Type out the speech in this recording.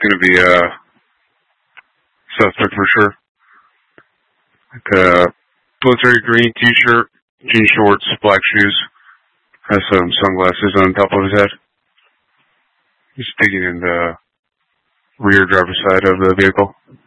going to be a suspect for sure. Like a military green t-shirt, jean shorts, black shoes. Has some sunglasses on top of his head. He's digging in the rear driver's side of the vehicle.